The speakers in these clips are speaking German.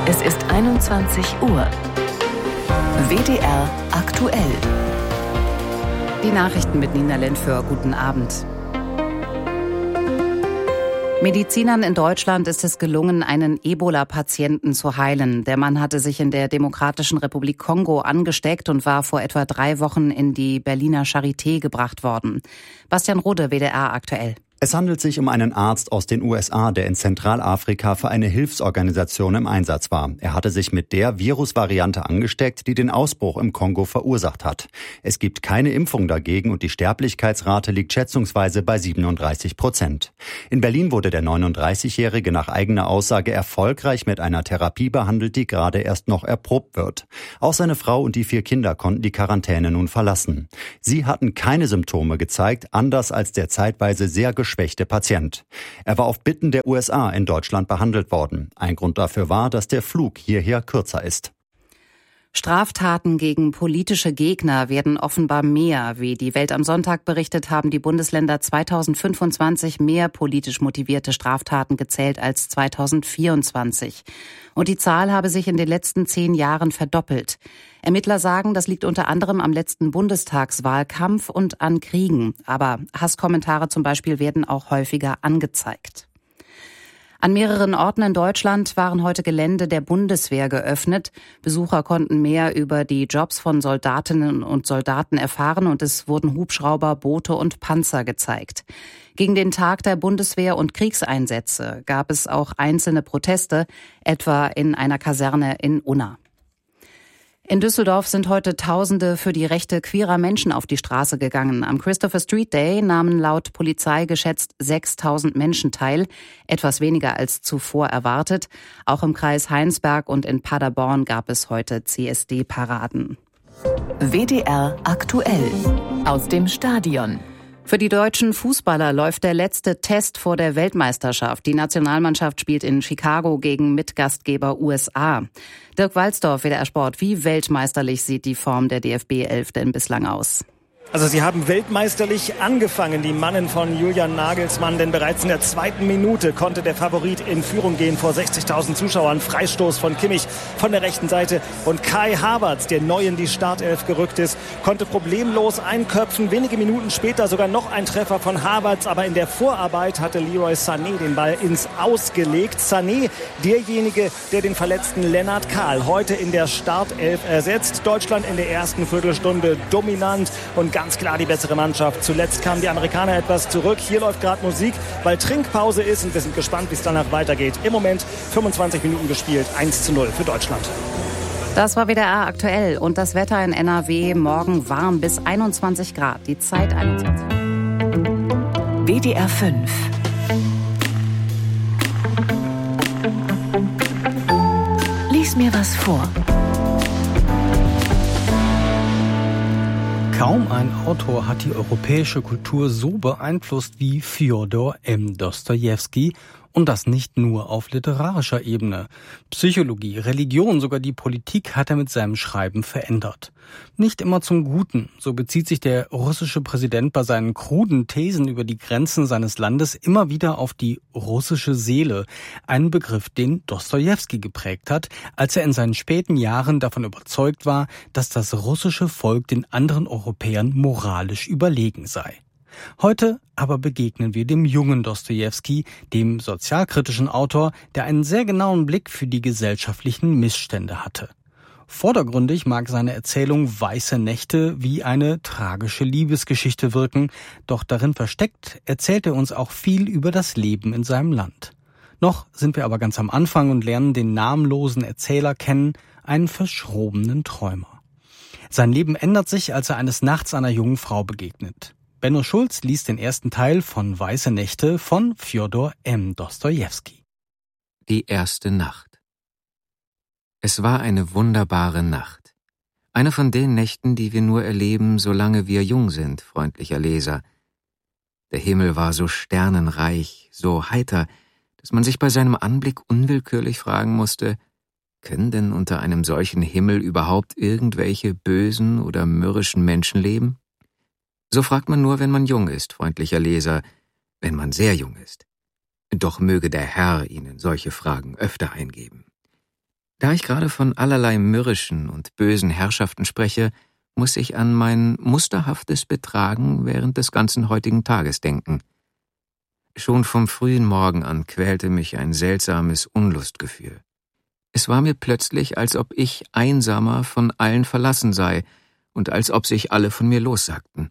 Es ist 21 Uhr. WDR aktuell. Die Nachrichten mit Nina Lentföhr. Guten Abend. Medizinern in Deutschland ist es gelungen, einen Ebola-Patienten zu heilen. Der Mann hatte sich in der Demokratischen Republik Kongo angesteckt und war vor etwa 3 Wochen in die Berliner Charité gebracht worden. Bastian Rode, WDR aktuell. Es handelt sich um einen Arzt aus den USA, der in Zentralafrika für eine Hilfsorganisation im Einsatz war. Er hatte sich mit der Virusvariante angesteckt, die den Ausbruch im Kongo verursacht hat. Es gibt keine Impfung dagegen und die Sterblichkeitsrate liegt schätzungsweise bei 37%. In Berlin wurde der 39-Jährige nach eigener Aussage erfolgreich mit einer Therapie behandelt, die gerade erst noch erprobt wird. Auch seine Frau und die 4 Kinder konnten die Quarantäne nun verlassen. Sie hatten keine Symptome gezeigt, anders als der zeitweise sehr geschwächte Patient. Er war auf Bitten der USA in Deutschland behandelt worden. Ein Grund dafür war, dass der Flug hierher kürzer ist. Straftaten gegen politische Gegner werden offenbar mehr. Wie die Welt am Sonntag berichtet, haben die Bundesländer 2025 mehr politisch motivierte Straftaten gezählt als 2024. Und die Zahl habe sich in den letzten 10 Jahren verdoppelt. Ermittler sagen, das liegt unter anderem am letzten Bundestagswahlkampf und an Kriegen. Aber Hasskommentare zum Beispiel werden auch häufiger angezeigt. An mehreren Orten in Deutschland waren heute Gelände der Bundeswehr geöffnet. Besucher konnten mehr über die Jobs von Soldatinnen und Soldaten erfahren und es wurden Hubschrauber, Boote und Panzer gezeigt. Gegen den Tag der Bundeswehr und Kriegseinsätze gab es auch einzelne Proteste, etwa in einer Kaserne in Unna. In Düsseldorf sind heute Tausende für die Rechte queerer Menschen auf die Straße gegangen. Am Christopher Street Day nahmen laut Polizei geschätzt 6.000 Menschen teil, etwas weniger als zuvor erwartet. Auch im Kreis Heinsberg und in Paderborn gab es heute CSD-Paraden. WDR aktuell aus dem Stadion. Für die deutschen Fußballer läuft der letzte Test vor der Weltmeisterschaft. Die Nationalmannschaft spielt in Chicago gegen Mitgastgeber USA. Dirk Walzdorf, WDR Sport. Wie weltmeisterlich sieht die Form der DFB 11 denn bislang aus? Also sie haben weltmeisterlich angefangen, die Mannen von Julian Nagelsmann, denn bereits in der 2. Minute konnte der Favorit in Führung gehen vor 60.000 Zuschauern. Freistoß von Kimmich von der rechten Seite und Kai Havertz, der neu in die Startelf gerückt ist, konnte problemlos einköpfen. Wenige Minuten später sogar noch ein Treffer von Havertz, aber in der Vorarbeit hatte Leroy Sané den Ball ins Aus gelegt. Sané, derjenige, der den verletzten Lennart Kahl heute in der Startelf ersetzt. Deutschland in der ersten Viertelstunde dominant und ganz klar die bessere Mannschaft. Zuletzt kamen die Amerikaner etwas zurück. Hier läuft gerade Musik, weil Trinkpause ist und wir sind gespannt, wie es danach weitergeht. Im Moment 25 Minuten gespielt, 1:0 für Deutschland. Das war WDR aktuell und das Wetter in NRW morgen warm bis 21 Grad. Die Zeit 21. WDR 5. Lies mir was vor. Kaum ein Autor hat die europäische Kultur so beeinflusst wie Fjodor M. Dostojewski. Und das nicht nur auf literarischer Ebene. Psychologie, Religion, sogar die Politik hat er mit seinem Schreiben verändert. Nicht immer zum Guten. So bezieht sich der russische Präsident bei seinen kruden Thesen über die Grenzen seines Landes immer wieder auf die russische Seele. Einen Begriff, den Dostojewski geprägt hat, als er in seinen späten Jahren davon überzeugt war, dass das russische Volk den anderen Europäern moralisch überlegen sei. Heute aber begegnen wir dem jungen Dostojewski, dem sozialkritischen Autor, der einen sehr genauen Blick für die gesellschaftlichen Missstände hatte. Vordergründig mag seine Erzählung Weiße Nächte wie eine tragische Liebesgeschichte wirken, doch darin versteckt erzählt er uns auch viel über das Leben in seinem Land. Noch sind wir aber ganz am Anfang und lernen den namenlosen Erzähler kennen, einen verschrobenen Träumer. Sein Leben ändert sich, als er eines Nachts einer jungen Frau begegnet. Benno Schulz liest den ersten Teil von Weiße Nächte von Fjodor M. Dostojewski. Die erste Nacht. Es war eine wunderbare Nacht. Eine von den Nächten, die wir nur erleben, solange wir jung sind, freundlicher Leser. Der Himmel war so sternenreich, so heiter, dass man sich bei seinem Anblick unwillkürlich fragen musste, können denn unter einem solchen Himmel überhaupt irgendwelche bösen oder mürrischen Menschen leben? So fragt man nur, wenn man jung ist, freundlicher Leser, wenn man sehr jung ist. Doch möge der Herr Ihnen solche Fragen öfter eingeben. Da ich gerade von allerlei mürrischen und bösen Herrschaften spreche, muss ich an mein musterhaftes Betragen während des ganzen heutigen Tages denken. Schon vom frühen Morgen an quälte mich ein seltsames Unlustgefühl. Es war mir plötzlich, als ob ich einsamer von allen verlassen sei und als ob sich alle von mir lossagten.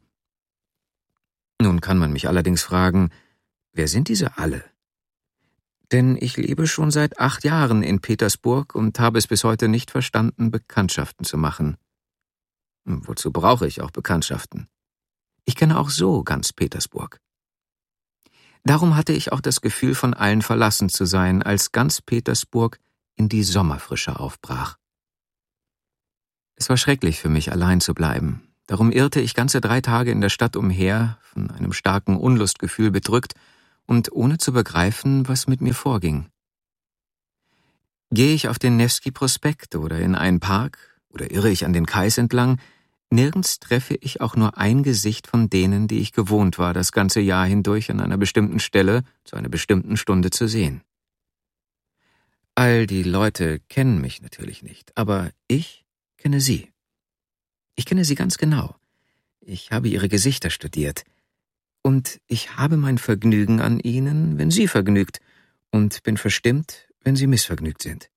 Nun kann man mich allerdings fragen, wer sind diese alle? Denn ich lebe schon seit 8 Jahren in Petersburg und habe es bis heute nicht verstanden, Bekanntschaften zu machen. Wozu brauche ich auch Bekanntschaften? Ich kenne auch so ganz Petersburg. Darum hatte ich auch das Gefühl, von allen verlassen zu sein, als ganz Petersburg in die Sommerfrische aufbrach. Es war schrecklich für mich, allein zu bleiben. Darum irrte ich ganze 3 Tage in der Stadt umher, von einem starken Unlustgefühl bedrückt und ohne zu begreifen, was mit mir vorging. Gehe ich auf den Newski-Prospekt oder in einen Park oder irre ich an den Kais entlang, nirgends treffe ich auch nur ein Gesicht von denen, die ich gewohnt war, das ganze Jahr hindurch an einer bestimmten Stelle zu einer bestimmten Stunde zu sehen. All die Leute kennen mich natürlich nicht, aber ich kenne sie. Ich kenne sie ganz genau. Ich habe ihre Gesichter studiert. Und ich habe mein Vergnügen an ihnen, wenn sie vergnügt, und bin verstimmt, wenn sie missvergnügt sind.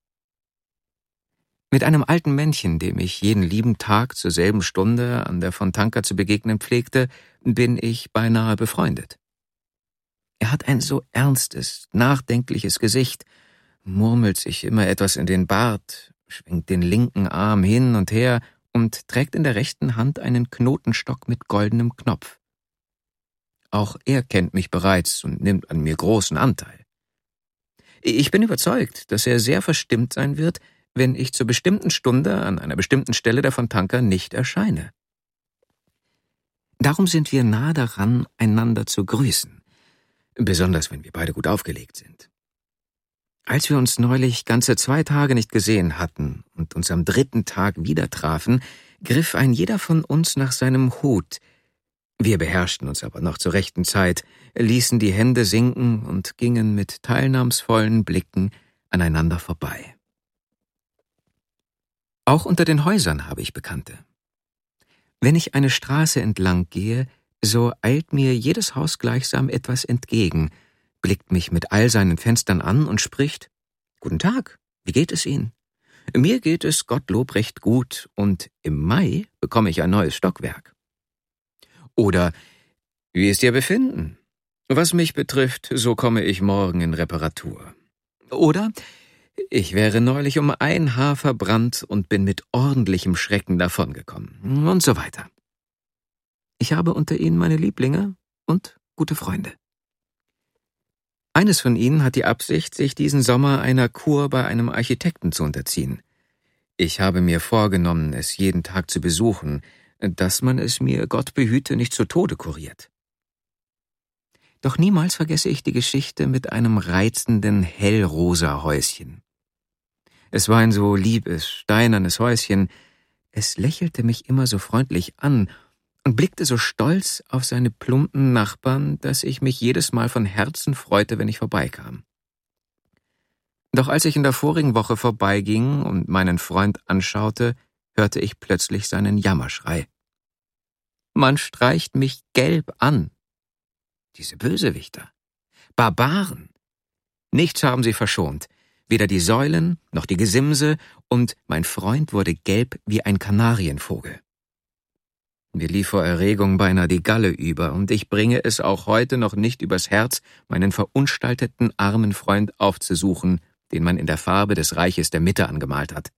Mit einem alten Männchen, dem ich jeden lieben Tag zur selben Stunde an der Fontanka zu begegnen pflegte, bin ich beinahe befreundet. Er hat ein so ernstes, nachdenkliches Gesicht, murmelt sich immer etwas in den Bart, schwenkt den linken Arm hin und her und trägt in der rechten Hand einen Knotenstock mit goldenem Knopf. Auch er kennt mich bereits und nimmt an mir großen Anteil. Ich bin überzeugt, dass er sehr verstimmt sein wird, wenn ich zur bestimmten Stunde an einer bestimmten Stelle der Fontanka nicht erscheine. Darum sind wir nahe daran, einander zu grüßen, besonders wenn wir beide gut aufgelegt sind. Als wir uns neulich ganze 2 Tage nicht gesehen hatten und uns am 3. Tag wieder trafen, griff ein jeder von uns nach seinem Hut. Wir beherrschten uns aber noch zur rechten Zeit, ließen die Hände sinken und gingen mit teilnahmsvollen Blicken aneinander vorbei. Auch unter den Häusern habe ich Bekannte. Wenn ich eine Straße entlang gehe, so eilt mir jedes Haus gleichsam etwas entgegen, blickt mich mit all seinen Fenstern an und spricht: »Guten Tag, wie geht es Ihnen? Mir geht es Gottlob recht gut und im Mai bekomme ich ein neues Stockwerk.« Oder: »Wie ist Ihr Befinden? Was mich betrifft, so komme ich morgen in Reparatur.« Oder: »Ich wäre neulich um ein Haar verbrannt und bin mit ordentlichem Schrecken davongekommen.« Und so weiter. Ich habe unter ihnen meine Lieblinge und gute Freunde. Eines von ihnen hat die Absicht, sich diesen Sommer einer Kur bei einem Architekten zu unterziehen. Ich habe mir vorgenommen, es jeden Tag zu besuchen, dass man es mir, Gott behüte, nicht zu Tode kuriert. Doch niemals vergesse ich die Geschichte mit einem reizenden hellrosa Häuschen. Es war ein so liebes, steinernes Häuschen. Es lächelte mich immer so freundlich an und blickte so stolz auf seine plumpen Nachbarn, dass ich mich jedes Mal von Herzen freute, wenn ich vorbeikam. Doch als ich in der vorigen Woche vorbeiging und meinen Freund anschaute, hörte ich plötzlich seinen Jammerschrei. »Man streicht mich gelb an. Diese Bösewichter. Barbaren. Nichts haben sie verschont. Weder die Säulen noch die Gesimse, und mein Freund wurde gelb wie ein Kanarienvogel. Mir lief vor Erregung beinahe die Galle über, und ich bringe es auch heute noch nicht übers Herz, meinen verunstalteten armen Freund aufzusuchen, den man in der Farbe des Reiches der Mitte angemalt hat.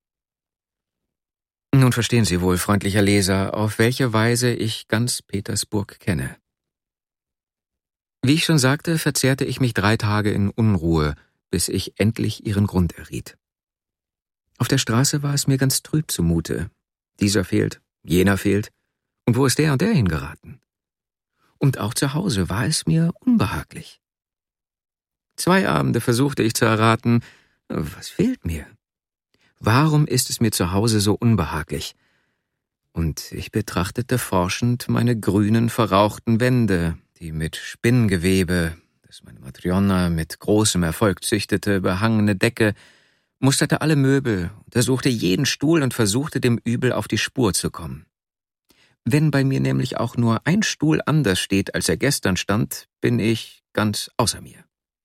Nun verstehen Sie wohl, freundlicher Leser, auf welche Weise ich ganz Petersburg kenne. Wie ich schon sagte, verzehrte ich mich 3 Tage in Unruhe, bis ich endlich ihren Grund erriet. Auf der Straße war es mir ganz trüb zumute. Dieser fehlt, jener fehlt, und wo ist der und der hingeraten? Und auch zu Hause war es mir unbehaglich. 2 Abende versuchte ich zu erraten, was fehlt mir? Warum ist es mir zu Hause so unbehaglich? Und ich betrachtete forschend meine grünen, verrauchten Wände, die mit Spinngewebe, das meine Matrjona mit großem Erfolg züchtete, behangene Decke musterte alle Möbel, untersuchte jeden Stuhl und versuchte dem Übel auf die Spur zu kommen. Wenn bei mir nämlich auch nur ein Stuhl anders steht, als er gestern stand, bin ich ganz außer mir.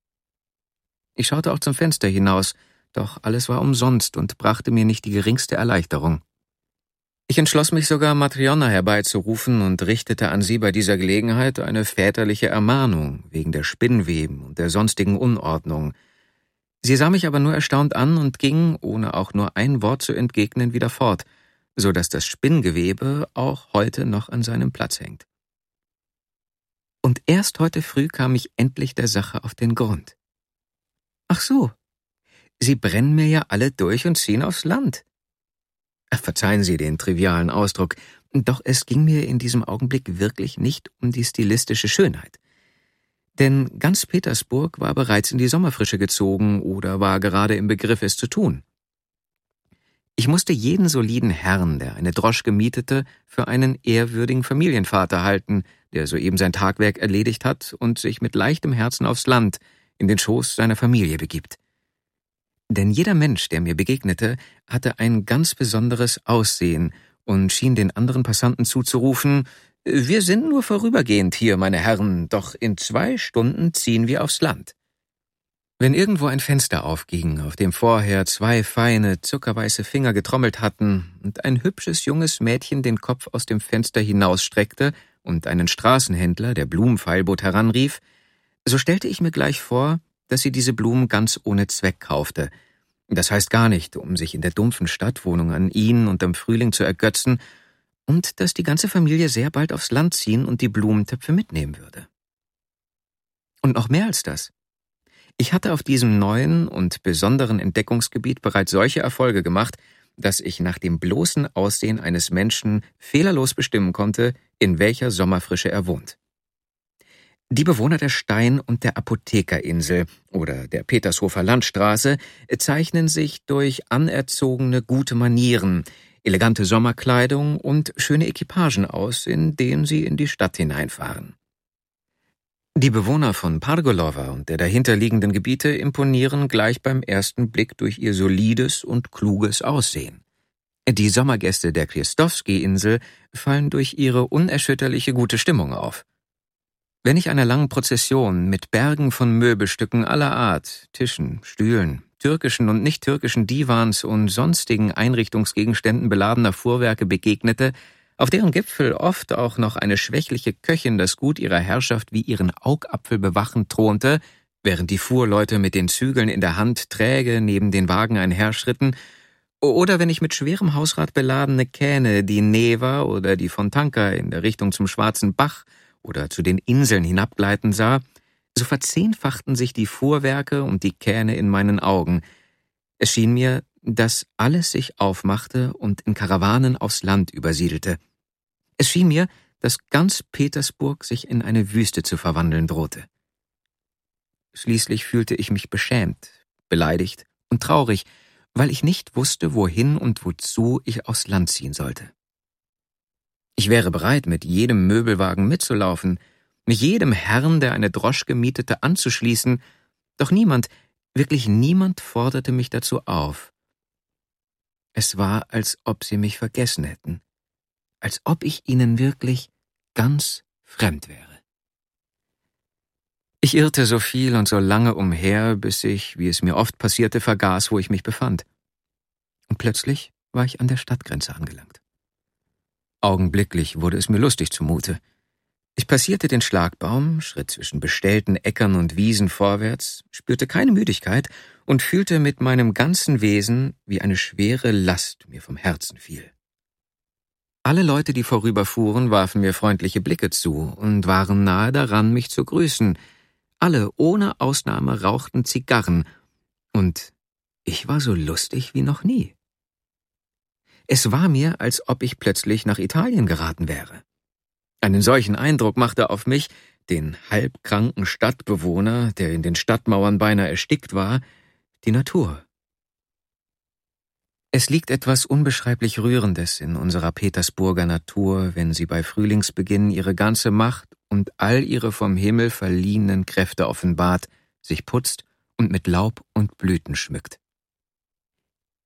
Ich schaute auch zum Fenster hinaus, doch alles war umsonst und brachte mir nicht die geringste Erleichterung. Ich entschloss mich sogar, Matryona herbeizurufen und richtete an sie bei dieser Gelegenheit eine väterliche Ermahnung wegen der Spinnweben und der sonstigen Unordnung. Sie sah mich aber nur erstaunt an und ging, ohne auch nur ein Wort zu entgegnen, wieder fort, so dass das Spinngewebe auch heute noch an seinem Platz hängt. Und erst heute früh kam ich endlich der Sache auf den Grund. Ach so, Sie brennen mir ja alle durch und ziehen aufs Land. Verzeihen Sie den trivialen Ausdruck, doch es ging mir in diesem Augenblick wirklich nicht um die stilistische Schönheit. Denn ganz Petersburg war bereits in die Sommerfrische gezogen oder war gerade im Begriff, es zu tun. Ich musste jeden soliden Herrn, der eine Droschke mietete, für einen ehrwürdigen Familienvater halten, der soeben sein Tagwerk erledigt hat und sich mit leichtem Herzen aufs Land, in den Schoß seiner Familie begibt. Denn jeder Mensch, der mir begegnete, hatte ein ganz besonderes Aussehen und schien den anderen Passanten zuzurufen: »Wir sind nur vorübergehend hier, meine Herren, doch in 2 Stunden ziehen wir aufs Land.« Wenn irgendwo ein Fenster aufging, auf dem vorher 2 feine, zuckerweiße Finger getrommelt hatten und ein hübsches junges Mädchen den Kopf aus dem Fenster hinausstreckte und einen Straßenhändler, der Blumen feilbot, heranrief, so stellte ich mir gleich vor, dass sie diese Blumen ganz ohne Zweck kaufte. Das heißt gar nicht, um sich in der dumpfen Stadtwohnung an ihn und am Frühling zu ergötzen, und dass die ganze Familie sehr bald aufs Land ziehen und die Blumentöpfe mitnehmen würde. Und noch mehr als das. Ich hatte auf diesem neuen und besonderen Entdeckungsgebiet bereits solche Erfolge gemacht, dass ich nach dem bloßen Aussehen eines Menschen fehlerlos bestimmen konnte, in welcher Sommerfrische er wohnt. Die Bewohner der Stein- und der Apothekerinsel oder der Petershofer Landstraße zeichnen sich durch anerzogene gute Manieren, elegante Sommerkleidung und schöne Equipagen aus, in denen sie in die Stadt hineinfahren. Die Bewohner von Pargolova und der dahinterliegenden Gebiete imponieren gleich beim ersten Blick durch ihr solides und kluges Aussehen. Die Sommergäste der Kristowski-Insel fallen durch ihre unerschütterliche gute Stimmung auf. Wenn ich einer langen Prozession mit Bergen von Möbelstücken aller Art, Tischen, Stühlen, türkischen und nicht-türkischen Divans und sonstigen Einrichtungsgegenständen beladener Fuhrwerke begegnete, auf deren Gipfel oft auch noch eine schwächliche Köchin das Gut ihrer Herrschaft wie ihren Augapfel bewachend thronte, während die Fuhrleute mit den Zügeln in der Hand träge neben den Wagen einherschritten, oder wenn ich mit schwerem Hausrat beladene Kähne die Neva oder die Fontanka in der Richtung zum Schwarzen Bach oder zu den Inseln hinabgleiten sah, so verzehnfachten sich die Fuhrwerke und die Kähne in meinen Augen. Es schien mir, dass alles sich aufmachte und in Karawanen aufs Land übersiedelte. Es schien mir, dass ganz Petersburg sich in eine Wüste zu verwandeln drohte. Schließlich fühlte ich mich beschämt, beleidigt und traurig, weil ich nicht wusste, wohin und wozu ich aufs Land ziehen sollte. Ich wäre bereit, mit jedem Möbelwagen mitzulaufen, mich jedem Herrn, der eine Droschke mietete, anzuschließen, doch niemand, wirklich niemand forderte mich dazu auf. Es war, als ob sie mich vergessen hätten, als ob ich ihnen wirklich ganz fremd wäre. Ich irrte so viel und so lange umher, bis ich, wie es mir oft passierte, vergaß, wo ich mich befand. Und plötzlich war ich an der Stadtgrenze angelangt. Augenblicklich wurde es mir lustig zumute. Ich passierte den Schlagbaum, schritt zwischen bestellten Äckern und Wiesen vorwärts, spürte keine Müdigkeit und fühlte mit meinem ganzen Wesen, wie eine schwere Last mir vom Herzen fiel. Alle Leute, die vorüberfuhren, warfen mir freundliche Blicke zu und waren nahe daran, mich zu grüßen. Alle ohne Ausnahme rauchten Zigarren, und ich war so lustig wie noch nie. Es war mir, als ob ich plötzlich nach Italien geraten wäre. Einen solchen Eindruck machte auf mich, den halbkranken Stadtbewohner, der in den Stadtmauern beinahe erstickt war, die Natur. Es liegt etwas unbeschreiblich Rührendes in unserer Petersburger Natur, wenn sie bei Frühlingsbeginn ihre ganze Macht und all ihre vom Himmel verliehenen Kräfte offenbart, sich putzt und mit Laub und Blüten schmückt.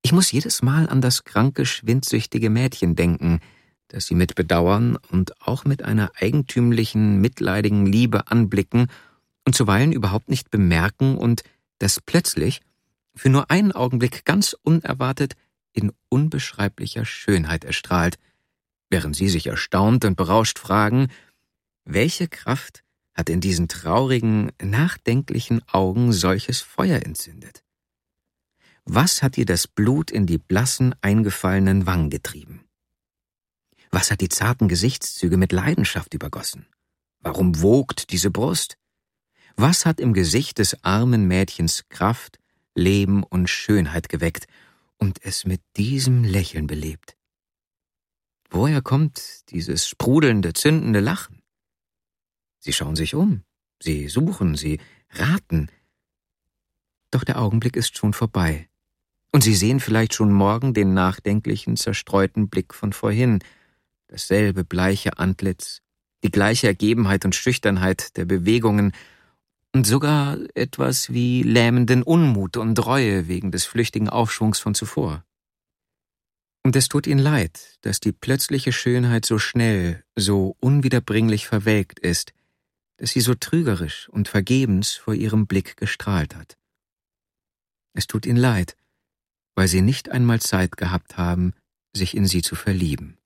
Ich muss jedes Mal an das kranke, schwindsüchtige Mädchen denken, das sie mit Bedauern und auch mit einer eigentümlichen, mitleidigen Liebe anblicken und zuweilen überhaupt nicht bemerken und das plötzlich, für nur einen Augenblick ganz unerwartet, in unbeschreiblicher Schönheit erstrahlt, während sie sich erstaunt und berauscht fragen, welche Kraft hat in diesen traurigen, nachdenklichen Augen solches Feuer entzündet? Was hat ihr das Blut in die blassen, eingefallenen Wangen getrieben? Was hat die zarten Gesichtszüge mit Leidenschaft übergossen? Warum wogt diese Brust? Was hat im Gesicht des armen Mädchens Kraft, Leben und Schönheit geweckt und es mit diesem Lächeln belebt? Woher kommt dieses sprudelnde, zündende Lachen? Sie schauen sich um, sie suchen, sie raten. Doch der Augenblick ist schon vorbei. Und sie sehen vielleicht schon morgen den nachdenklichen, zerstreuten Blick von vorhin, dasselbe bleiche Antlitz, die gleiche Ergebenheit und Schüchternheit der Bewegungen und sogar etwas wie lähmenden Unmut und Reue wegen des flüchtigen Aufschwungs von zuvor. Und es tut ihnen leid, dass die plötzliche Schönheit so schnell, so unwiederbringlich verwelkt ist, dass sie so trügerisch und vergebens vor ihrem Blick gestrahlt hat. Es tut ihnen leid, weil sie nicht einmal Zeit gehabt haben, sich in sie zu verlieben.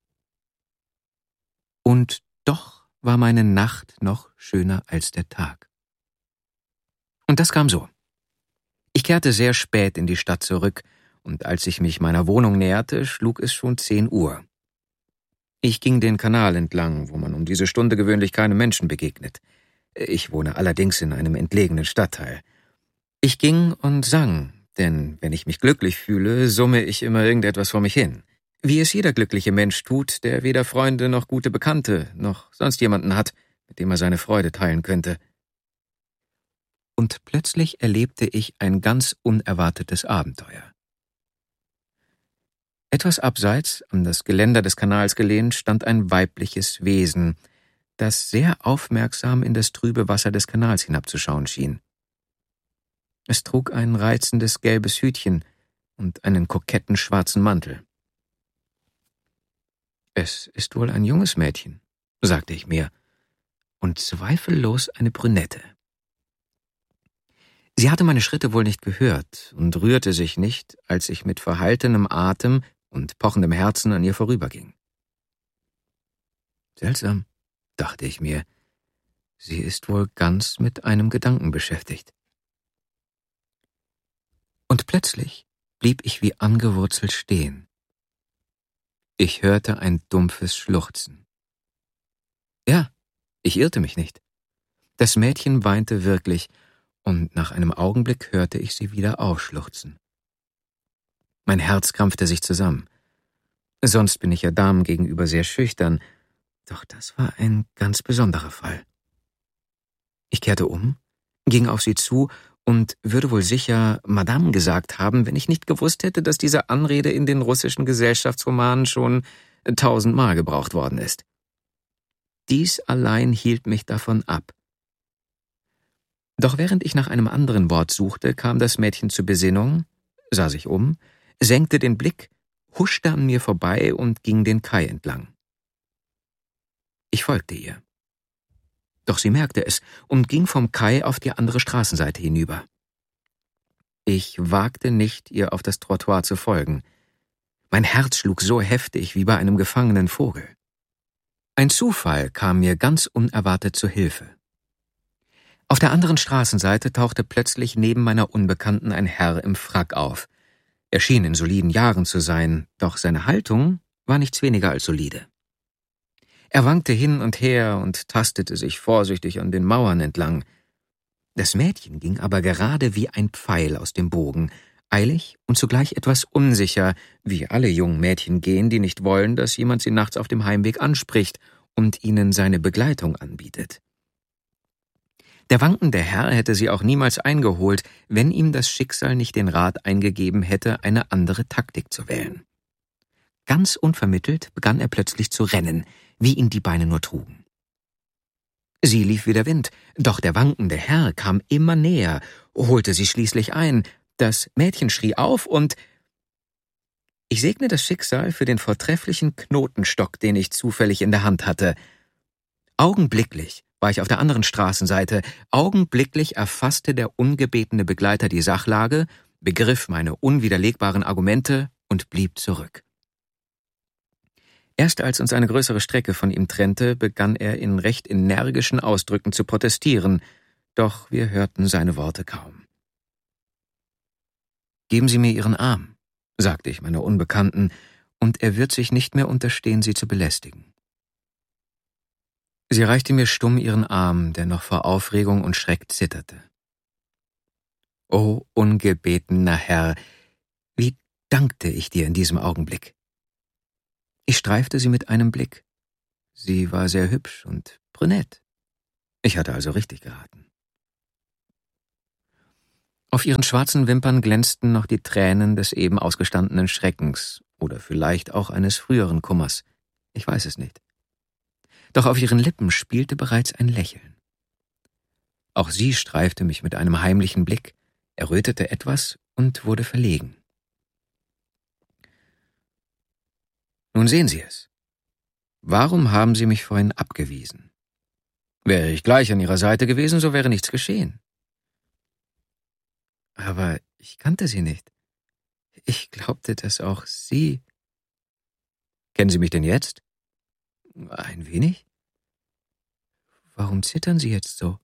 Und doch war meine Nacht noch schöner als der Tag. Und das kam so. Ich kehrte sehr spät in die Stadt zurück, und als ich mich meiner Wohnung näherte, schlug es schon 10 Uhr. Ich ging den Kanal entlang, wo man um diese Stunde gewöhnlich keinem Menschen begegnet. Ich wohne allerdings in einem entlegenen Stadtteil. Ich ging und sang, denn wenn ich mich glücklich fühle, summe ich immer irgendetwas vor mich hin. Wie es jeder glückliche Mensch tut, der weder Freunde noch gute Bekannte noch sonst jemanden hat, mit dem er seine Freude teilen könnte. Und plötzlich erlebte ich ein ganz unerwartetes Abenteuer. Etwas abseits, an das Geländer des Kanals gelehnt, stand ein weibliches Wesen, das sehr aufmerksam in das trübe Wasser des Kanals hinabzuschauen schien. Es trug ein reizendes gelbes Hütchen und einen koketten schwarzen Mantel. »Es ist wohl ein junges Mädchen«, sagte ich mir, »und zweifellos eine Brünette.« Sie hatte meine Schritte wohl nicht gehört und rührte sich nicht, als ich mit verhaltenem Atem und pochendem Herzen an ihr vorüberging. Seltsam, dachte ich mir, sie ist wohl ganz mit einem Gedanken beschäftigt. Und plötzlich blieb ich wie angewurzelt stehen. Ich hörte ein dumpfes Schluchzen. Ja, ich irrte mich nicht. Das Mädchen weinte wirklich, und nach einem Augenblick hörte ich sie wieder aufschluchzen. Mein Herz krampfte sich zusammen. Sonst bin ich ja Damen gegenüber sehr schüchtern, doch das war ein ganz besonderer Fall. Ich kehrte um, ging auf sie zu und würde wohl sicher Madame gesagt haben, wenn ich nicht gewusst hätte, dass diese Anrede in den russischen Gesellschaftsromanen schon 1000-mal gebraucht worden ist. Dies allein hielt mich davon ab. Doch während ich nach einem anderen Wort suchte, kam das Mädchen zur Besinnung, sah sich um, senkte den Blick, huschte an mir vorbei und ging den Kai entlang. Ich folgte ihr. Doch sie merkte es und ging vom Kai auf die andere Straßenseite hinüber. Ich wagte nicht, ihr auf das Trottoir zu folgen. Mein Herz schlug so heftig wie bei einem gefangenen Vogel. Ein Zufall kam mir ganz unerwartet zu Hilfe. Auf der anderen Straßenseite tauchte plötzlich neben meiner Unbekannten ein Herr im Frack auf. Er schien in soliden Jahren zu sein, doch seine Haltung war nichts weniger als solide. Er wankte hin und her und tastete sich vorsichtig an den Mauern entlang. Das Mädchen ging aber gerade wie ein Pfeil aus dem Bogen, eilig und zugleich etwas unsicher, wie alle jungen Mädchen gehen, die nicht wollen, dass jemand sie nachts auf dem Heimweg anspricht und ihnen seine Begleitung anbietet. Der wankende Herr hätte sie auch niemals eingeholt, wenn ihm das Schicksal nicht den Rat eingegeben hätte, eine andere Taktik zu wählen. Ganz unvermittelt begann er plötzlich zu rennen, wie ihn die Beine nur trugen. Sie lief wie der Wind, doch der wankende Herr kam immer näher, holte sie schließlich ein, das Mädchen schrie auf und Ich segne das Schicksal für den vortrefflichen Knotenstock, den ich zufällig in der Hand hatte. Augenblicklich war ich auf der anderen Straßenseite. Augenblicklich erfasste der ungebetene Begleiter die Sachlage, begriff meine unwiderlegbaren Argumente und blieb zurück. Erst als uns eine größere Strecke von ihm trennte, begann er in recht energischen Ausdrücken zu protestieren, doch wir hörten seine Worte kaum. »Geben Sie mir Ihren Arm«, sagte ich meiner Unbekannten, und er wird sich nicht mehr unterstehen, sie zu belästigen. Sie reichte mir stumm ihren Arm, der noch vor Aufregung und Schreck zitterte. »O ungebetener Herr, wie dankte ich dir in diesem Augenblick!« Ich streifte sie mit einem Blick. Sie war sehr hübsch und brünett. Ich hatte also richtig geraten. Auf ihren schwarzen Wimpern glänzten noch die Tränen des eben ausgestandenen Schreckens oder vielleicht auch eines früheren Kummers. Ich weiß es nicht. Doch auf ihren Lippen spielte bereits ein Lächeln. Auch sie streifte mich mit einem heimlichen Blick, errötete etwas und wurde verlegen. »Nun sehen Sie es. Warum haben Sie mich vorhin abgewiesen? Wäre ich gleich an Ihrer Seite gewesen, so wäre nichts geschehen.« »Aber ich kannte Sie nicht. Ich glaubte, dass auch Sie...« »Kennen Sie mich denn jetzt?« »Ein wenig.« »Warum zittern Sie jetzt so?«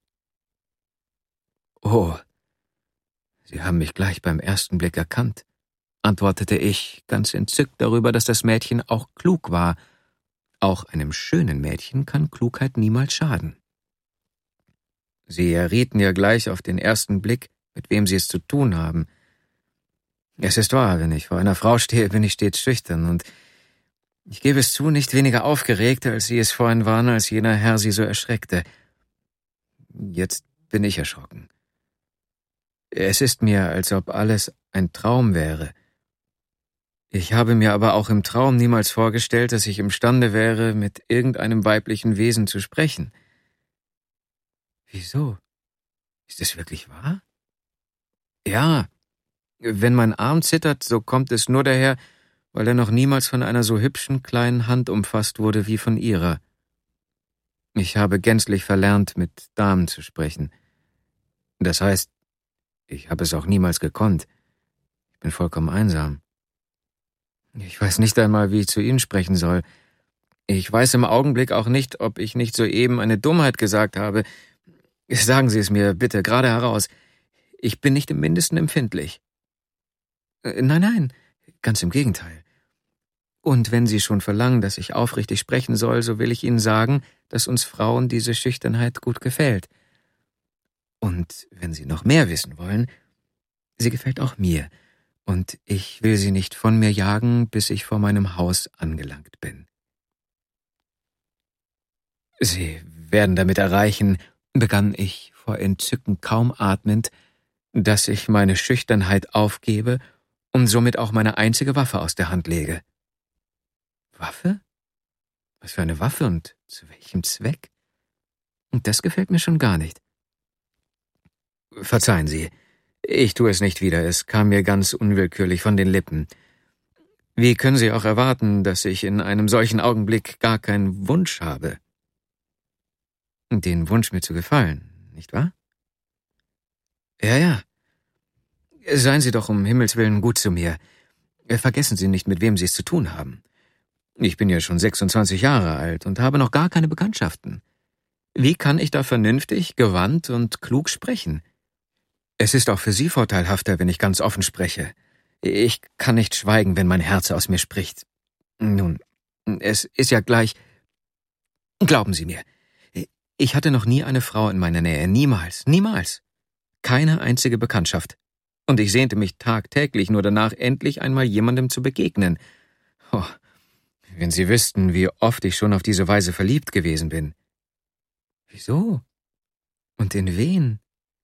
»Oh, Sie haben mich gleich beim ersten Blick erkannt«, antwortete ich, ganz entzückt darüber, dass das Mädchen auch klug war. Auch einem schönen Mädchen kann Klugheit niemals schaden. Sie errieten ja gleich auf den ersten Blick, mit wem Sie es zu tun haben. Es ist wahr, wenn ich vor einer Frau stehe, bin ich stets schüchtern und ich gebe es zu, nicht weniger aufgeregt, als Sie es vorhin waren, als jener Herr Sie so erschreckte. Jetzt bin ich erschrocken. Es ist mir, als ob alles ein Traum wäre. Ich habe mir aber auch im Traum niemals vorgestellt, dass ich imstande wäre, mit irgendeinem weiblichen Wesen zu sprechen. Wieso? Ist es wirklich wahr? Ja, wenn mein Arm zittert, so kommt es nur daher, weil er noch niemals von einer so hübschen kleinen Hand umfasst wurde wie von Ihrer. Ich habe gänzlich verlernt, mit Damen zu sprechen. Das heißt, ich habe es auch niemals gekonnt. Ich bin vollkommen einsam. Ich weiß nicht einmal, wie ich zu Ihnen sprechen soll. Ich weiß im Augenblick auch nicht, ob ich nicht soeben eine Dummheit gesagt habe. Sagen Sie es mir bitte gerade heraus. Ich bin nicht im Mindesten empfindlich. Nein, ganz im Gegenteil. Und wenn Sie schon verlangen, dass ich aufrichtig sprechen soll, so will ich Ihnen sagen, dass uns Frauen diese Schüchternheit gut gefällt. Und wenn Sie noch mehr wissen wollen, sie gefällt auch mir, und ich will sie nicht von mir jagen, bis ich vor meinem Haus angelangt bin. Sie werden damit erreichen, begann ich vor Entzücken kaum atmend, dass ich meine Schüchternheit aufgebe und somit auch meine einzige Waffe aus der Hand lege. Waffe? Was für eine Waffe und zu welchem Zweck? Und das gefällt mir schon gar nicht. Verzeihen Sie, ich tue es nicht wieder, es kam mir ganz unwillkürlich von den Lippen. Wie können Sie auch erwarten, dass ich in einem solchen Augenblick gar keinen Wunsch habe? Den Wunsch, mir zu gefallen, nicht wahr? Ja. Seien Sie doch um Himmels Willen gut zu mir. Vergessen Sie nicht, mit wem Sie es zu tun haben. Ich bin ja schon 26 Jahre alt und habe noch gar keine Bekanntschaften. Wie kann ich da vernünftig, gewandt und klug sprechen? Es ist auch für Sie vorteilhafter, wenn ich ganz offen spreche. Ich kann nicht schweigen, wenn mein Herz aus mir spricht. Nun, es ist ja gleich... Glauben Sie mir, ich hatte noch nie eine Frau in meiner Nähe, niemals. Keine einzige Bekanntschaft. Und ich sehnte mich tagtäglich nur danach, endlich einmal jemandem zu begegnen. Oh, wenn Sie wüssten, wie oft ich schon auf diese Weise verliebt gewesen bin. Wieso? Und in wen?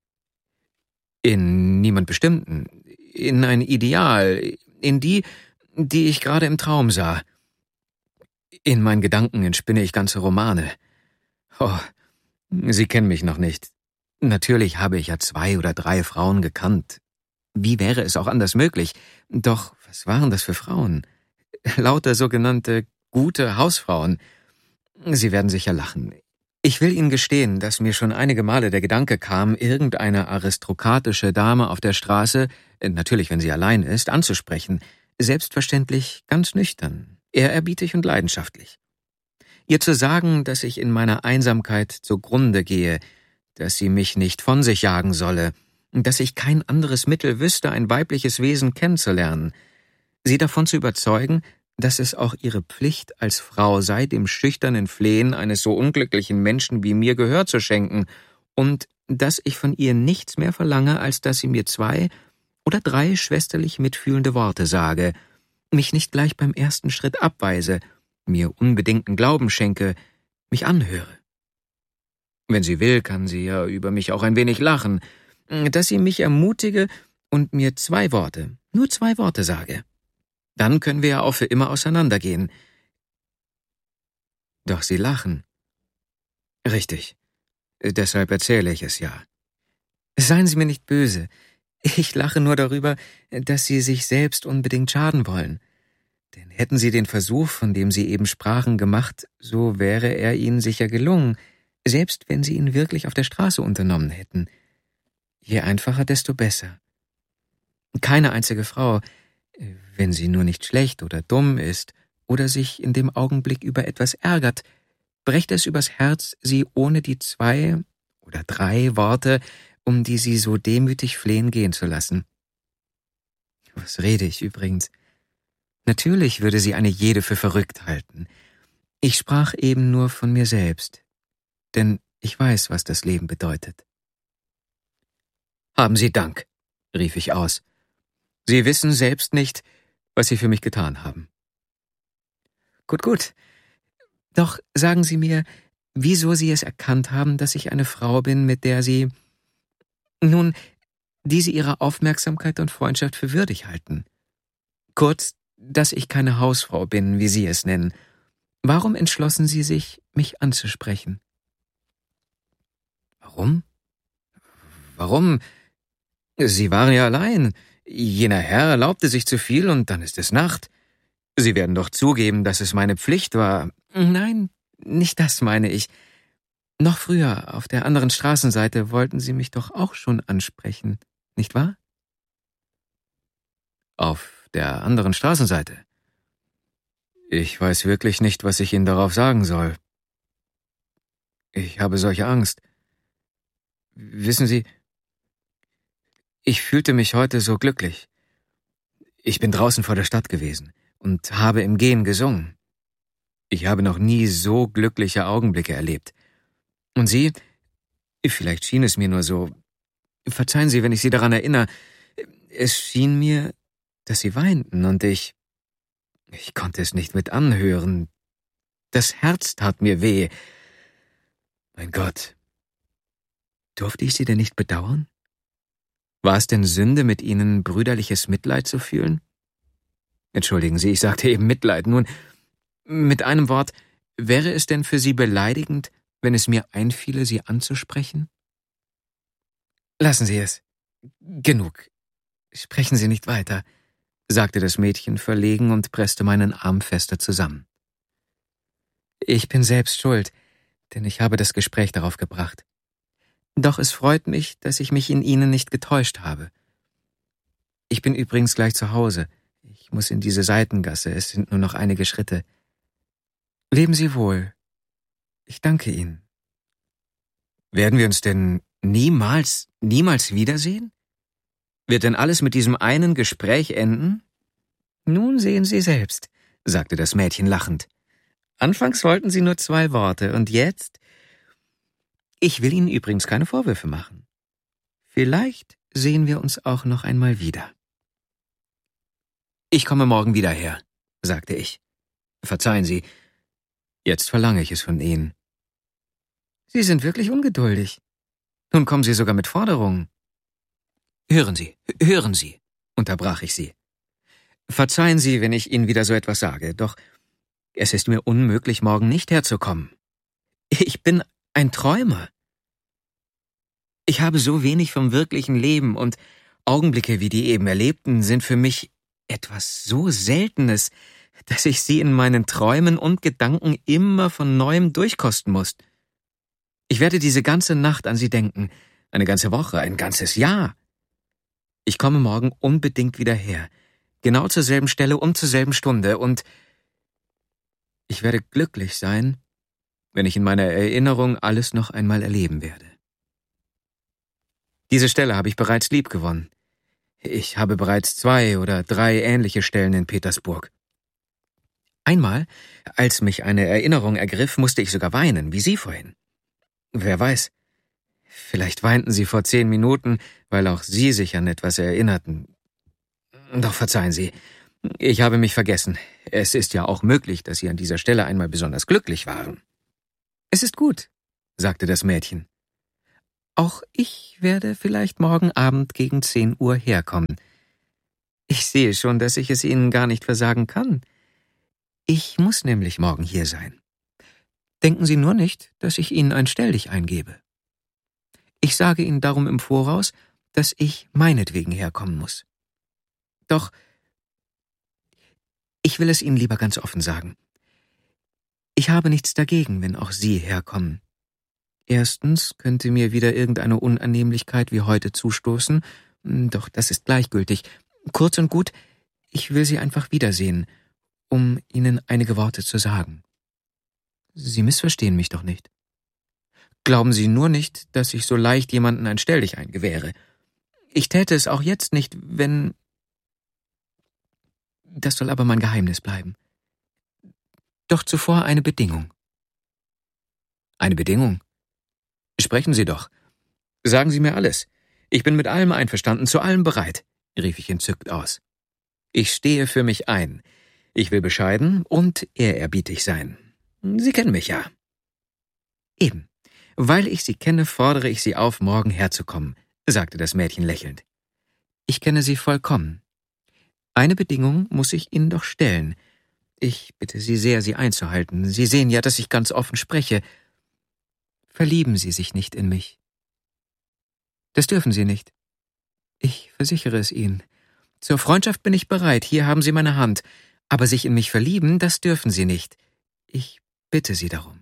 In niemand Bestimmten. In ein Ideal. In die ich gerade im Traum sah. In meinen Gedanken entspinne ich ganze Romane. Oh, Sie kennen mich noch nicht. Natürlich habe ich ja 2 oder 3 Frauen gekannt. Wie wäre es auch anders möglich? Doch Was waren das für Frauen? Lauter sogenannte gute Hausfrauen. Sie werden sicher lachen. Ich will Ihnen gestehen, dass mir schon einige Male der Gedanke kam, irgendeine aristokratische Dame auf der Straße, natürlich wenn sie allein ist, anzusprechen. Selbstverständlich ganz nüchtern, ehrerbietig und leidenschaftlich. Ihr zu sagen, dass ich in meiner Einsamkeit zugrunde gehe, dass sie mich nicht von sich jagen solle, dass ich kein anderes Mittel wüsste, ein weibliches Wesen kennenzulernen, sie davon zu überzeugen, dass es auch ihre Pflicht als Frau sei, dem schüchternen Flehen eines so unglücklichen Menschen wie mir Gehör zu schenken und dass ich von ihr nichts mehr verlange, als dass sie mir 2 oder 3 schwesterlich mitfühlende Worte sage, mich nicht gleich beim ersten Schritt abweise, mir unbedingten Glauben schenke, mich anhöre. Wenn sie will, kann sie ja über mich auch ein wenig lachen, dass sie mich ermutige und mir 2 Worte, nur 2 Worte sage. Dann können wir ja auch für immer auseinandergehen. Doch Sie lachen. Richtig. Deshalb erzähle ich es ja. Seien Sie mir nicht böse. Ich lache nur darüber, dass Sie sich selbst unbedingt schaden wollen. Denn hätten Sie den Versuch, von dem Sie eben sprachen, gemacht, so wäre er Ihnen sicher gelungen, selbst wenn Sie ihn wirklich auf der Straße unternommen hätten. Je einfacher, desto besser. Keine einzige Frau, wenn sie nur nicht schlecht oder dumm ist oder sich in dem Augenblick über etwas ärgert, brächte es übers Herz, sie ohne die 2 oder 3 Worte, um die sie so demütig flehen, gehen zu lassen. Was rede ich übrigens? Natürlich würde sie eine jede für verrückt halten. Ich sprach eben nur von mir selbst, denn ich weiß, was das Leben bedeutet. Haben Sie Dank, rief ich aus. Sie wissen selbst nicht, was Sie für mich getan haben. Gut. Doch sagen Sie mir, wieso Sie es erkannt haben, dass ich eine Frau bin, mit der Sie, die Sie Ihrer Aufmerksamkeit und Freundschaft für würdig halten. Kurz, dass ich keine Hausfrau bin, wie Sie es nennen. Warum entschlossen Sie sich, mich anzusprechen? Warum? Sie waren ja allein. Jener Herr erlaubte sich zu viel und dann ist es Nacht. Sie werden doch zugeben, dass es meine Pflicht war. Nein, nicht das meine ich. Noch früher, auf der anderen Straßenseite, wollten Sie mich doch auch schon ansprechen, nicht wahr? Auf der anderen Straßenseite? Ich weiß wirklich nicht, was ich Ihnen darauf sagen soll. Ich habe solche Angst. Wissen Sie, ich fühlte mich heute so glücklich. Ich bin draußen vor der Stadt gewesen und habe im Gehen gesungen. Ich habe noch nie so glückliche Augenblicke erlebt. Und Sie, vielleicht schien es mir nur so, verzeihen Sie, wenn ich Sie daran erinnere, es schien mir, dass Sie weinten und ich konnte es nicht mit anhören. Das Herz tat mir weh. Mein Gott, durfte ich Sie denn nicht bedauern? War es denn Sünde, mit Ihnen brüderliches Mitleid zu fühlen? Entschuldigen Sie, ich sagte eben Mitleid. Nun, mit einem Wort, wäre es denn für Sie beleidigend, wenn es mir einfiele, Sie anzusprechen? Lassen Sie es. Genug. Sprechen Sie nicht weiter, sagte das Mädchen verlegen und presste meinen Arm fester zusammen. Ich bin selbst schuld, denn ich habe das Gespräch darauf gebracht. Doch es freut mich, dass ich mich in Ihnen nicht getäuscht habe. Ich bin übrigens gleich zu Hause. Ich muss in diese Seitengasse, es sind nur noch einige Schritte. Leben Sie wohl. Ich danke Ihnen. Werden wir uns denn niemals wiedersehen? Wird denn alles mit diesem einen Gespräch enden? Nun sehen Sie selbst, sagte das Mädchen lachend. Anfangs wollten Sie nur 2 Worte, und jetzt? Ich will Ihnen übrigens keine Vorwürfe machen. Vielleicht sehen wir uns auch noch einmal wieder. Ich komme morgen wieder her, sagte ich. Verzeihen Sie, jetzt verlange ich es von Ihnen. Sie sind wirklich ungeduldig. Nun kommen Sie sogar mit Forderungen. Hören Sie, unterbrach ich sie. Verzeihen Sie, wenn ich Ihnen wieder so etwas sage, doch es ist mir unmöglich, morgen nicht herzukommen. Ich bin ein Träumer. Ich habe so wenig vom wirklichen Leben und Augenblicke wie die eben erlebten sind für mich etwas so Seltenes, dass ich sie in meinen Träumen und Gedanken immer von Neuem durchkosten muss. Ich werde diese ganze Nacht an sie denken, eine ganze Woche, ein ganzes Jahr. Ich komme morgen unbedingt wieder her, genau zur selben Stelle und zur selben Stunde, und ich werde glücklich sein, wenn ich in meiner Erinnerung alles noch einmal erleben werde. Diese Stelle habe ich bereits liebgewonnen. Ich habe bereits 2 oder 3 ähnliche Stellen in Petersburg. Einmal, als mich eine Erinnerung ergriff, musste ich sogar weinen, wie Sie vorhin. Wer weiß, vielleicht weinten Sie vor 10 Minuten, weil auch Sie sich an etwas erinnerten. Doch verzeihen Sie, ich habe mich vergessen. Es ist ja auch möglich, dass Sie an dieser Stelle einmal besonders glücklich waren. Es ist gut, sagte das Mädchen. Auch ich werde vielleicht morgen Abend gegen 10 Uhr herkommen. Ich sehe schon, dass ich es Ihnen gar nicht versagen kann. Ich muss nämlich morgen hier sein. Denken Sie nur nicht, dass ich Ihnen ein Stelldich eingebe. Ich sage Ihnen darum im Voraus, dass ich meinetwegen herkommen muss. Doch ich will es Ihnen lieber ganz offen sagen. Ich habe nichts dagegen, wenn auch Sie herkommen. Erstens könnte mir wieder irgendeine Unannehmlichkeit wie heute zustoßen, doch das ist gleichgültig. Kurz und gut, ich will Sie einfach wiedersehen, um Ihnen einige Worte zu sagen. Sie missverstehen mich doch nicht. Glauben Sie nur nicht, dass ich so leicht jemanden ein Stelldich eingewähre. Ich täte es auch jetzt nicht, wenn... Das soll aber mein Geheimnis bleiben. Doch zuvor eine Bedingung. Eine Bedingung? Sprechen Sie doch. Sagen Sie mir alles. Ich bin mit allem einverstanden, zu allem bereit, rief ich entzückt aus. Ich stehe für mich ein. Ich will bescheiden und ehrerbietig sein. Sie kennen mich ja. Eben. Weil ich Sie kenne, fordere ich Sie auf, morgen herzukommen, sagte das Mädchen lächelnd. Ich kenne Sie vollkommen. Eine Bedingung muss ich Ihnen doch stellen. Ich bitte Sie sehr, sie einzuhalten. Sie sehen ja, dass ich ganz offen spreche. Verlieben Sie sich nicht in mich. Das dürfen Sie nicht. Ich versichere es Ihnen. Zur Freundschaft bin ich bereit, hier haben Sie meine Hand. Aber sich in mich verlieben, das dürfen Sie nicht. Ich bitte Sie darum.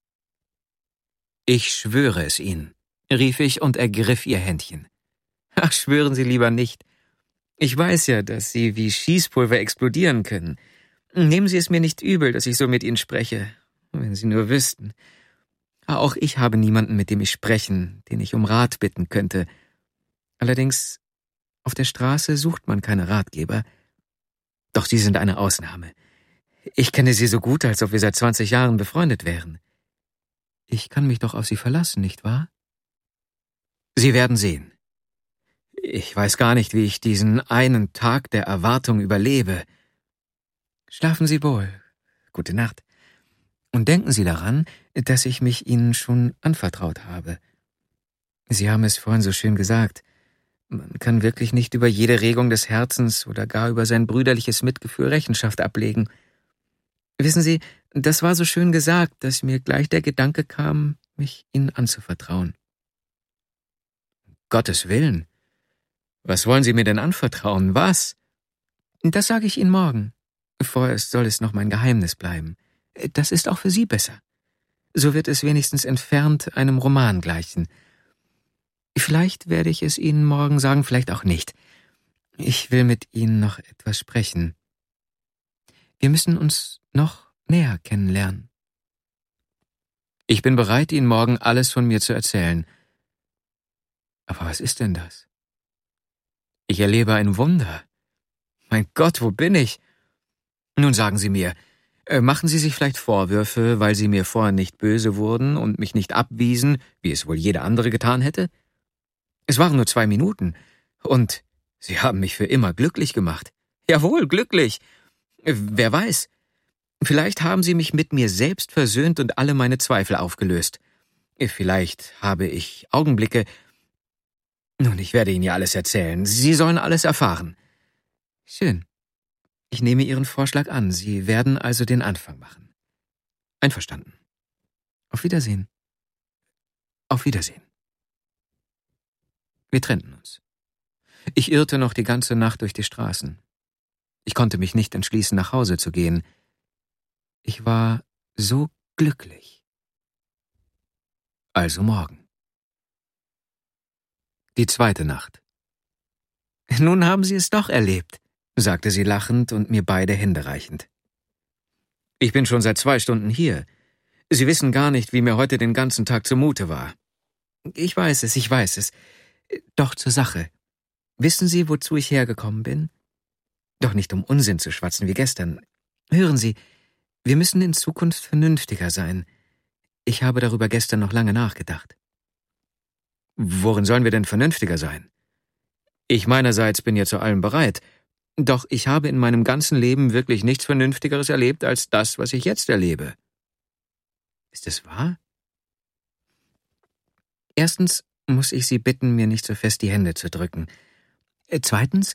Ich schwöre es Ihnen, rief ich und ergriff ihr Händchen. Ach, schwören Sie lieber nicht. Ich weiß ja, dass Sie wie Schießpulver explodieren können. Nehmen Sie es mir nicht übel, dass ich so mit Ihnen spreche. Wenn Sie nur wüssten. Auch ich habe niemanden, mit dem ich sprechen, den ich um Rat bitten könnte. Allerdings, auf der Straße sucht man keine Ratgeber. Doch Sie sind eine Ausnahme. Ich kenne Sie so gut, als ob wir seit 20 Jahren befreundet wären. Ich kann mich doch auf Sie verlassen, nicht wahr? Sie werden sehen. Ich weiß gar nicht, wie ich diesen einen Tag der Erwartung überlebe. Schlafen Sie wohl. Gute Nacht. Und denken Sie daran, dass ich mich Ihnen schon anvertraut habe. Sie haben es vorhin so schön gesagt. Man kann wirklich nicht über jede Regung des Herzens oder gar über sein brüderliches Mitgefühl Rechenschaft ablegen. Wissen Sie, das war so schön gesagt, dass mir gleich der Gedanke kam, mich Ihnen anzuvertrauen. Gottes Willen. Was wollen Sie mir denn anvertrauen? Was? Das sage ich Ihnen morgen. Vorerst soll es noch mein Geheimnis bleiben. Das ist auch für Sie besser. So wird es wenigstens entfernt einem Roman gleichen. Vielleicht werde ich es Ihnen morgen sagen, vielleicht auch nicht. Ich will mit Ihnen noch etwas sprechen. Wir müssen uns noch näher kennenlernen. Ich bin bereit, Ihnen morgen alles von mir zu erzählen. Aber was ist denn das? Ich erlebe ein Wunder. Mein Gott, wo bin ich? Nun sagen Sie mir, machen Sie sich vielleicht Vorwürfe, weil Sie mir vorher nicht böse wurden und mich nicht abwiesen, wie es wohl jeder andere getan hätte? Es waren nur 2 Minuten, und Sie haben mich für immer glücklich gemacht. Jawohl, glücklich. Wer weiß, vielleicht haben Sie mich mit mir selbst versöhnt und alle meine Zweifel aufgelöst. Vielleicht habe ich Augenblicke... Nun, ich werde Ihnen ja alles erzählen. Sie sollen alles erfahren. Schön. Ich nehme Ihren Vorschlag an. Sie werden also den Anfang machen. Einverstanden. Auf Wiedersehen. Auf Wiedersehen. Wir trennten uns. Ich irrte noch die ganze Nacht durch die Straßen. Ich konnte mich nicht entschließen, nach Hause zu gehen. Ich war so glücklich. Also morgen. Die zweite Nacht. »Nun haben Sie es doch erlebt«, sagte sie lachend und mir beide Hände reichend. »Ich bin schon seit 2 Stunden hier. Sie wissen gar nicht, wie mir heute den ganzen Tag zumute war.« »Ich weiß es. Doch zur Sache. Wissen Sie, wozu ich hergekommen bin? Doch nicht um Unsinn zu schwatzen wie gestern. Hören Sie, wir müssen in Zukunft vernünftiger sein. Ich habe darüber gestern noch lange nachgedacht.« »Worin sollen wir denn vernünftiger sein? Ich meinerseits bin ja zu allem bereit, doch ich habe in meinem ganzen Leben wirklich nichts Vernünftigeres erlebt als das, was ich jetzt erlebe.« »Ist es wahr?« »Erstens muss ich Sie bitten, mir nicht so fest die Hände zu drücken. Zweitens